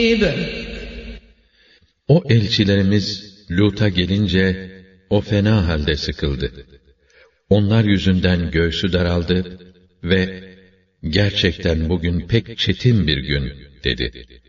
O elçilerimiz Lut'a gelince o fena halde sıkıldı. Onlar yüzünden göğsü daraldı ve gerçekten bugün pek çetin bir gün dedi.